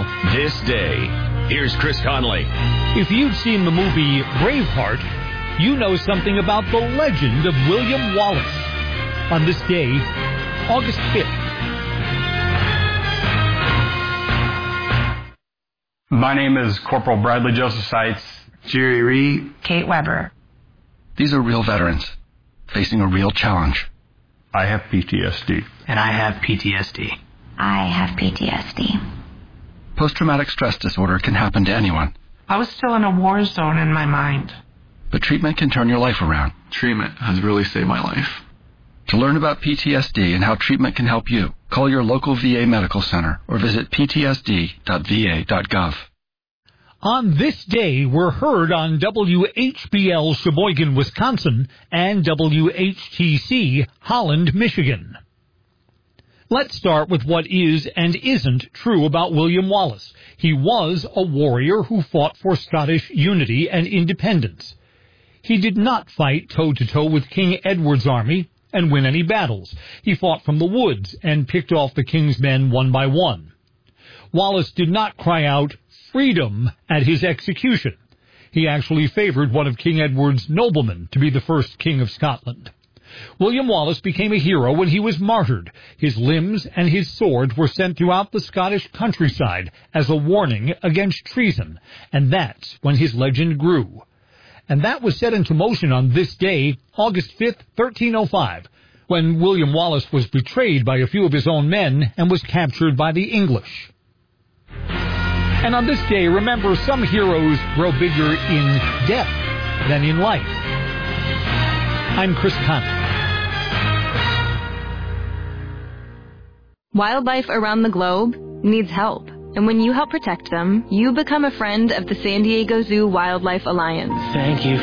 This Day. Here's Chris Conley. If you've seen the movie Braveheart, you know something about the legend of William Wallace. On this day, August 5th. My name is Corporal Bradley Joseph Seitz. Jerry Reed. Kate Weber. These are real veterans facing a real challenge. I have PTSD. And I have PTSD. I have PTSD. Post-traumatic stress disorder can happen to anyone. I was still in a war zone in my mind. But treatment can turn your life around. Treatment has really saved my life. To learn about PTSD and how treatment can help you, call your local VA medical center or visit ptsd.va.gov. On this day, we're heard on WHBL Sheboygan, Wisconsin, and WHTC Holland, Michigan. Let's start with what is and isn't true about William Wallace. He was a warrior who fought for Scottish unity and independence. He did not fight toe-to-toe with King Edward's army and win any battles. He fought from the woods and picked off the king's men one by one. Wallace did not cry out freedom at his execution. He actually favored one of King Edward's noblemen to be the first king of Scotland. William Wallace became a hero when he was martyred. His limbs and his sword were sent throughout the Scottish countryside as a warning against treason, and that's when his legend grew. And that was set into motion on this day, August 5th, 1305, when William Wallace was betrayed by a few of his own men and was captured by the English. And on this day, remember, some heroes grow bigger in death than in life. I'm Chris Conley. Wildlife around the globe needs help. And when you help protect them, you become a friend of the San Diego Zoo Wildlife Alliance. Thank you